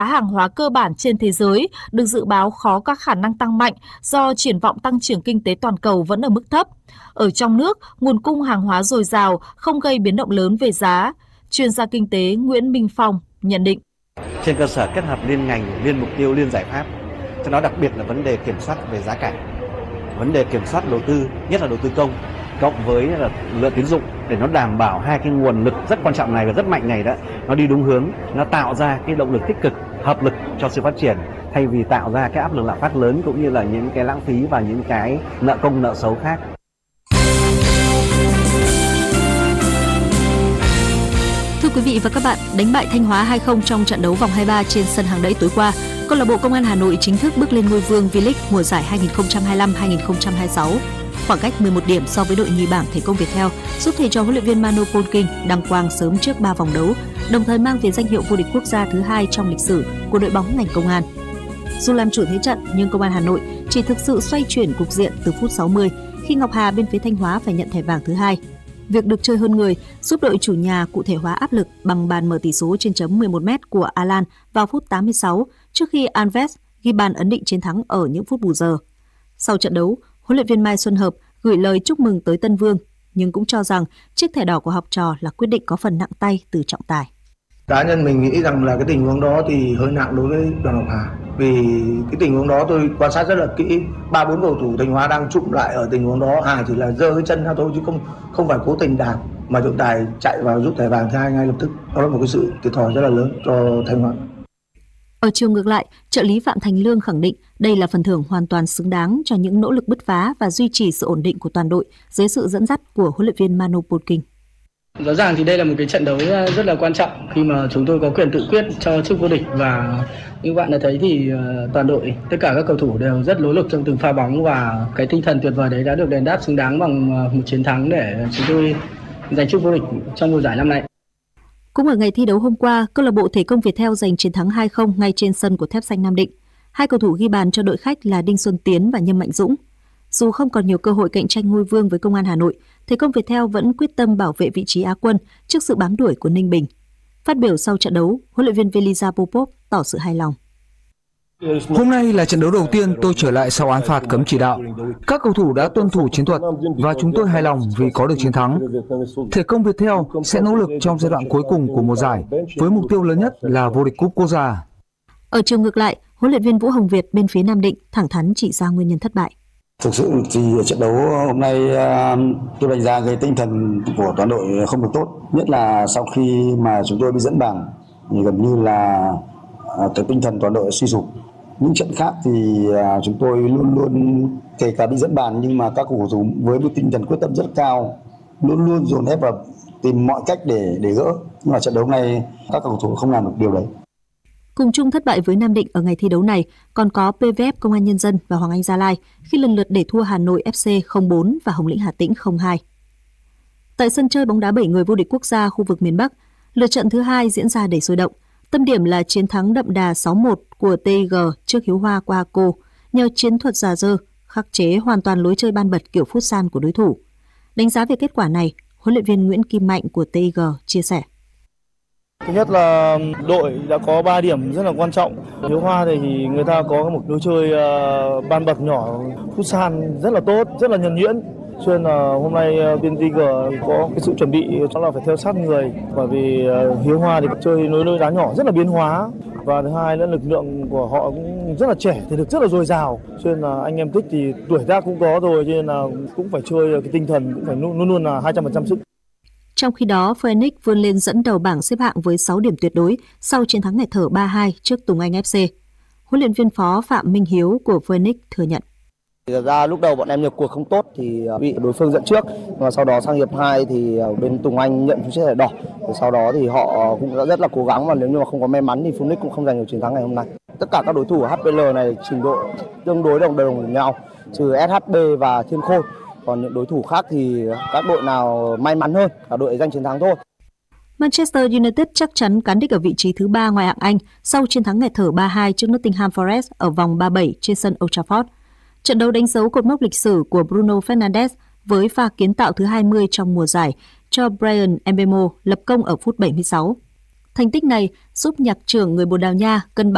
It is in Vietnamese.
hàng hóa cơ bản trên thế giới được dự báo khó có khả năng tăng mạnh do triển vọng tăng trưởng kinh tế toàn cầu vẫn ở mức thấp. Ở trong nước, nguồn cung hàng hóa dồi dào không gây biến động lớn về giá. Chuyên gia kinh tế Nguyễn Minh Phong nhận định. Trên cơ sở kết hợp liên ngành, liên mục tiêu, liên giải pháp, trong đó đặc biệt là vấn đề kiểm soát về giá cả, vấn đề kiểm soát đầu tư, nhất là đầu tư công, cộng với là lượng tín dụng để nó đảm bảo hai cái nguồn lực rất quan trọng này và rất mạnh này đó, nó đi đúng hướng, nó tạo ra cái động lực tích cực, hợp lực cho sự phát triển thay vì tạo ra cái áp lực lạm phát lớn cũng như là những cái lãng phí và những cái nợ công nợ xấu khác. Thưa quý vị và các bạn, đánh bại Thanh Hóa 2-0 trong trận đấu vòng 23 trên sân Hàng Đẫy tối qua, câu lạc bộ Công an Hà Nội chính thức bước lên ngôi vương V-League mùa giải 2025-2026. Khoảng cách 11 điểm so với đội nhì bảng Thể công Viettel giúp thầy trò huấn luyện viên Mano Polking đăng quang sớm trước 3 vòng đấu, đồng thời mang về danh hiệu vô địch quốc gia thứ 2 trong lịch sử của đội bóng ngành công an. Dù làm chủ thế trận nhưng Công an Hà Nội chỉ thực sự xoay chuyển cục diện từ phút 60 khi Ngọc Hà bên phía Thanh Hóa phải nhận thẻ vàng thứ 2. Việc được chơi hơn người giúp đội chủ nhà cụ thể hóa áp lực bằng bàn mở tỷ số trên chấm 11m của Alan vào phút 86 trước khi Alves ghi bàn ấn định chiến thắng ở những phút bù giờ. Sau trận đấu, huấn luyện viên Mai Xuân Hợp gửi lời chúc mừng tới Tân Vương, nhưng cũng cho rằng chiếc thẻ đỏ của học trò là quyết định có phần nặng tay từ trọng tài. Cá nhân mình nghĩ rằng là cái tình huống đó thì hơi nặng đối với Đoàn Ngọc Hà. Vì cái tình huống đó tôi quan sát rất là kỹ, 3-4 cầu thủ Thanh Hóa đang chụm lại ở tình huống đó, Hà chỉ là giơ cái chân ra thôi chứ không phải cố tình đạp, mà trọng tài chạy vào rút thẻ vàng thứ 2 ngay lập tức. Đó là một cái sự thiệt thòi rất là lớn cho Thanh Hóa. Ở chiều ngược lại, trợ lý Phạm Thành Lương khẳng định đây là phần thưởng hoàn toàn xứng đáng cho những nỗ lực bứt phá và duy trì sự ổn định của toàn đội dưới sự dẫn dắt của huấn luyện viên Mano Polking. Rõ ràng thì đây là một cái trận đấu rất là quan trọng khi mà chúng tôi có quyền tự quyết cho chức vô địch, và như bạn đã thấy thì toàn đội, tất cả các cầu thủ đều rất nỗ lực trong từng pha bóng, và cái tinh thần tuyệt vời đấy đã được đền đáp xứng đáng bằng một chiến thắng để chúng tôi giành chức vô địch trong mùa giải năm nay. Cũng ở ngày thi đấu hôm qua, câu lạc bộ Thể công Viettel giành chiến thắng 2-0 ngay trên sân của Thép Xanh Nam Định. Hai cầu thủ ghi bàn cho đội khách là Đinh Xuân Tiến và Nhâm Mạnh Dũng. Dù không còn nhiều cơ hội cạnh tranh ngôi vương với Công an Hà Nội, Thể công Viettel vẫn quyết tâm bảo vệ vị trí Á quân trước sự bám đuổi của Ninh Bình. Phát biểu sau trận đấu, huấn luyện viên Velisa Popov tỏ sự hài lòng. Hôm nay là trận đấu đầu tiên tôi trở lại sau án phạt cấm chỉ đạo. Các cầu thủ đã tuân thủ chiến thuật và chúng tôi hài lòng vì có được chiến thắng. Thể công Viettel sẽ nỗ lực trong giai đoạn cuối cùng của mùa giải với mục tiêu lớn nhất là vô địch cúp quốc gia. Ở chiều ngược lại, huấn luyện viên Vũ Hồng Việt bên phía Nam Định thẳng thắn chỉ ra nguyên nhân thất bại. Thực sự thì trận đấu hôm nay tôi đánh giá cái tinh thần của toàn đội không được tốt, nhất là sau khi mà chúng tôi bị dẫn bảng thì gần như là cái tinh thần toàn đội suy sụp. Những trận khác thì chúng tôi luôn luôn kể cả bị dẫn bàn nhưng mà các cầu thủ với một tinh thần quyết tâm rất cao, luôn luôn dồn ép và tìm mọi cách để gỡ. Nhưng mà trận đấu này các cầu thủ không làm được điều đấy. Cùng chung thất bại với Nam Định ở ngày thi đấu này còn có PVF Công an Nhân dân và Hoàng Anh Gia Lai khi lần lượt để thua Hà Nội FC 0-4 và Hồng Lĩnh Hà Tĩnh 0-2. Tại sân chơi bóng đá 7 người vô địch quốc gia khu vực miền Bắc, lượt trận thứ 2 diễn ra đầy sôi động. Tâm điểm là chiến thắng đậm đà 6-1 của TIG trước Hiếu Hoa qua Cô nhờ chiến thuật già dơ, khắc chế hoàn toàn lối chơi ban bật kiểu futsal của đối thủ. Đánh giá về kết quả này, huấn luyện viên Nguyễn Kim Mạnh của TIG chia sẻ. Thứ nhất là đội đã có 3 điểm rất là quan trọng. Hiếu Hoa thì người ta có một lối chơi ban bật nhỏ, futsal rất là tốt, rất là nhuần nhuyễn. Cho nên là hôm nay bên TIG có cái sự chuẩn bị đó là phải theo sát người, bởi vì Hiếu Hoa thì chơi lối đá nhỏ rất là biến hóa, và thứ hai nữa lực lượng của họ cũng rất là trẻ, thể lực rất là dồi dào. Cho nên là anh em thích thì tuổi tác cũng có rồi, cho nên là cũng phải chơi cái tinh thần cũng phải luôn luôn là 200% sức. Trong khi đó, Phoenix vươn lên dẫn đầu bảng xếp hạng với 6 điểm tuyệt đối sau chiến thắng nghẹt thở 3-2 trước Tùng Anh FC. Huấn luyện viên phó Phạm Minh Hiếu của Phoenix thừa nhận. Thật ra lúc đầu bọn em nhập cuộc không tốt thì bị đối phương dẫn trước, và sau đó sang hiệp 2 thì bên Tùng Anh nhận chiếc thẻ đỏ. Sau đó thì họ cũng đã rất là cố gắng, và nếu như mà không có may mắn thì Phoenix cũng không giành được chiến thắng ngày hôm nay. Tất cả các đối thủ HPL này trình độ tương đối đồng đều với nhau, trừ SHB và Thiên Khôi. Còn những đối thủ khác thì các đội nào may mắn hơn, cả đội giành chiến thắng thôi. Manchester United chắc chắn cán đích ở vị trí thứ 3 ngoại hạng Anh sau chiến thắng nghẹt thở 3-2 trước Nottingham Forest ở vòng 37 trên sân Old Trafford. Trận đấu đánh dấu cột mốc lịch sử của Bruno Fernandes với pha kiến tạo thứ 20 trong mùa giải cho Bryan Mbeumo lập công ở phút 76. Thành tích này giúp nhạc trưởng người Bồ Đào Nha cân bằng